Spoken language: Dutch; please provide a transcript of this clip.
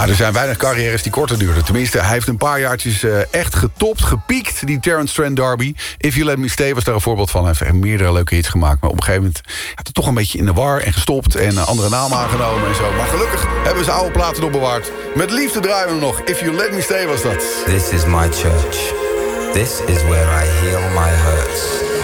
er zijn weinig carrières die korter duurden. Tenminste, hij heeft een paar jaartjes echt getopt, gepiekt. Die Terence Trent D'Arby. If You Let Me Stay was daar een voorbeeld van. Hij heeft meerdere leuke hits gemaakt. Maar op een gegeven moment had het toch een beetje in de war en gestopt. En andere namen aangenomen en zo. Maar gelukkig hebben ze oude platen nog bewaard. Met liefde draaien we nog. If You Let Me Stay was dat. This is my church. This is where I heal my hurts.